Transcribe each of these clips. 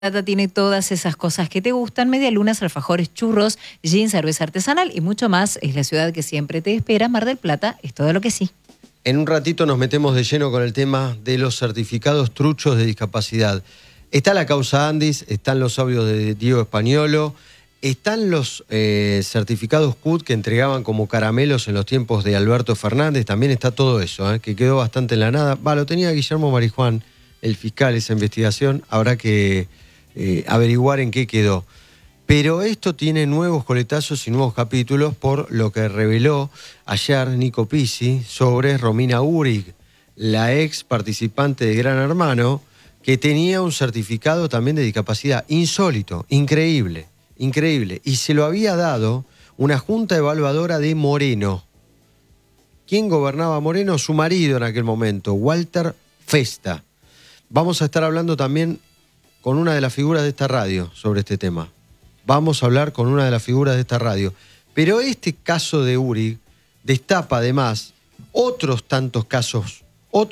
Plata tiene todas esas cosas que te gustan: medialunas, alfajores, churros, gin, cerveza artesanal y mucho más. Es la ciudad que siempre te espera. Mar del Plata es todo lo que sí. En un ratito nos metemos de lleno con el tema de los certificados truchos de discapacidad. Está la causa Andis, están los audios de Diego Españolo, están los certificados CUT que entregaban como caramelos en los tiempos de Alberto Fernández. También está todo eso, que quedó bastante en la nada. Lo tenía Guillermo Marijuán, el fiscal, esa investigación. Habrá que averiguar en qué quedó. Pero esto tiene nuevos coletazos y nuevos capítulos por lo que reveló ayer Nico Pizzi sobre Romina Urig, la ex participante de Gran Hermano, que tenía un certificado también de discapacidad insólito, increíble, y se lo había dado una junta evaluadora de Moreno. ¿Quién gobernaba Moreno? Su marido en aquel momento, Walter Festa. Vamos a estar hablando también con una de las figuras de esta radio sobre este tema. Vamos a hablar con una de las figuras de esta radio. Pero este caso de Urig destapa además otros tantos casos,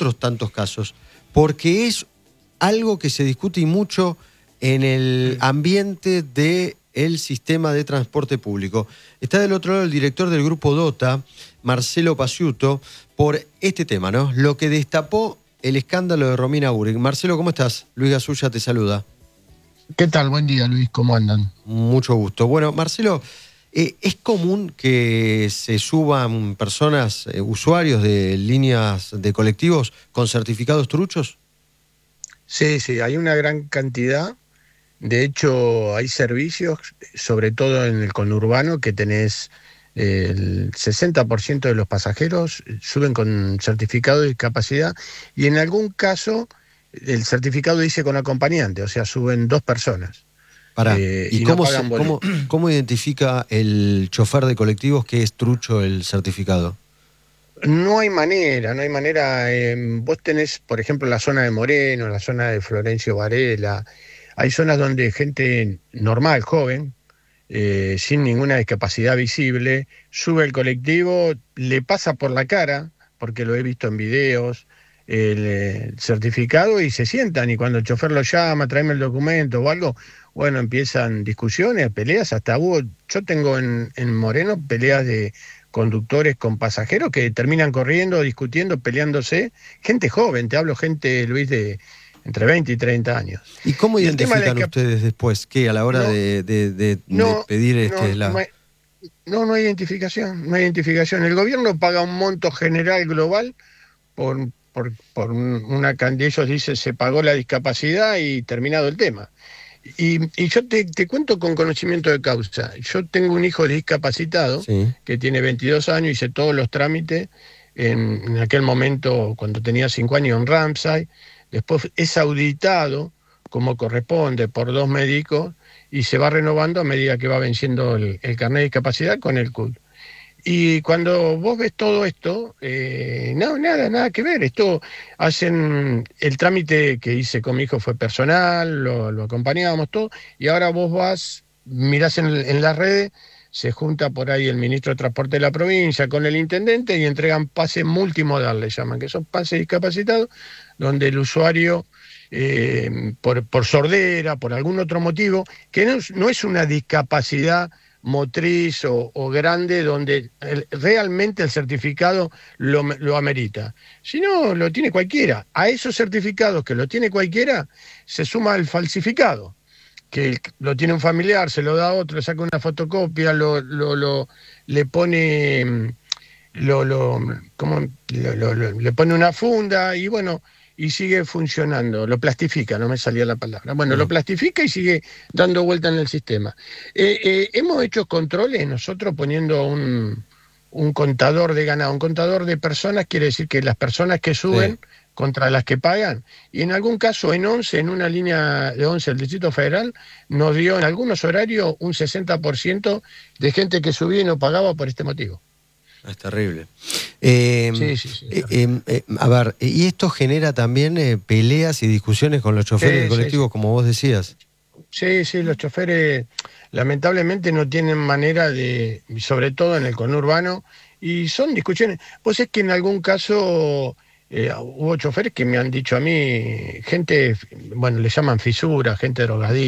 porque es algo que se discute mucho en el ambiente del sistema de transporte público. Está del otro lado el director del grupo DOTA, Marcelo Pasiuto, por este tema, ¿no? Lo que destapó el escándalo de Romina Urig. Marcelo, ¿cómo estás? Luis Gasulla te saluda. ¿Qué tal? Buen día, Luis. ¿Cómo andan? Mucho gusto. Bueno, Marcelo, ¿es común que se suban personas, usuarios de líneas de colectivos con certificados truchos? Sí, hay una gran cantidad. De hecho, hay servicios, sobre todo en el conurbano, que tenés el 60% de los pasajeros suben con certificado de discapacidad y en algún caso el certificado dice con acompañante, o sea, suben 2 personas. ¿Y cómo identifica el chofer de colectivos que es trucho el certificado? No hay manera. Vos tenés, por ejemplo, la zona de Moreno, la zona de Florencio Varela. Hay zonas donde gente normal, joven, sin ninguna discapacidad visible, sube el colectivo, le pasa por la cara, porque lo he visto en videos, el certificado y se sientan. Y cuando el chofer lo llama, tráeme el documento o algo, bueno, empiezan discusiones, peleas. Yo tengo en Moreno peleas de conductores con pasajeros que terminan corriendo, discutiendo, peleándose. Gente joven, te hablo gente, Luis, de entre 20 y 30 años. ¿Y cómo identifican ustedes después que a la hora de pedir No hay identificación. El gobierno paga un monto general global por una cantidad. Ellos dicen se pagó la discapacidad y terminado el tema. Y yo te cuento con conocimiento de causa. Yo tengo un hijo discapacitado, sí, que tiene 22 años, hice todos los trámites en aquel momento cuando tenía 5 años en Ramsay. Después es auditado como corresponde por 2 médicos y se va renovando a medida que va venciendo el carnet de discapacidad con el CUT. Y cuando vos ves todo esto, nada que ver. Esto hacen, el trámite que hice con mi hijo fue personal, lo acompañábamos todo, y ahora vos vas, mirás en las redes, se junta por ahí el ministro de Transporte de la provincia con el intendente y entregan pase multimodal, le llaman, que son pases discapacitados, donde el usuario, por sordera, por algún otro motivo, que no es una discapacidad motriz o grande, donde realmente el certificado lo amerita. Si no, lo tiene cualquiera. A esos certificados que lo tiene cualquiera, se suma el falsificado, que lo tiene un familiar, se lo da a otro, le saca una fotocopia, le pone le pone una funda y bueno, y sigue funcionando, lo plastifica, no me salía la palabra. Bueno, lo plastifica y sigue dando vuelta en el sistema. Hemos hecho controles nosotros poniendo un contador de ganado, un contador de personas, quiere decir que las personas que suben, sí, contra las que pagan, y en algún caso en 11, en una línea de 11 del Distrito Federal, nos dio en algunos horarios un 60% de gente que subía y no pagaba por este motivo. Es terrible. Sí. A ver, ¿y esto genera también peleas y discusiones con los choferes de colectivos, como vos decías? Sí, los choferes lamentablemente no tienen manera sobre todo en el conurbano, y son discusiones. Pues es que en algún caso Hubo choferes que me han dicho a mí, gente, bueno, le llaman fisura, gente drogadicta.